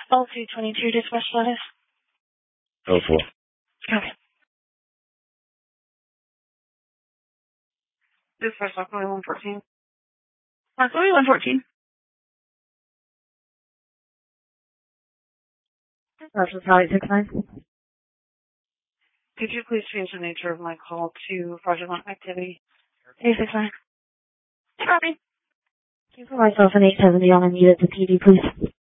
L222 dispatch status. Oh, 4. Copy. Dispatch Lockaway 114. Lockaway 114. Special Charlie 69. Could you please change the nature of my call to fraudulent activity? 869. Copy. Can you put myself an 870 on and need it to PD, please?